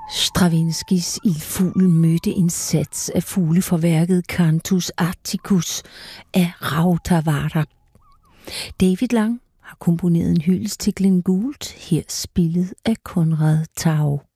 Stravinskys Ildfugl mødte en sats af fugleforværket Cantus Arcticus af Rautavaara. David Lang har komponeret en hyldest til Glenn Gould, her spillet af Conrad Tao.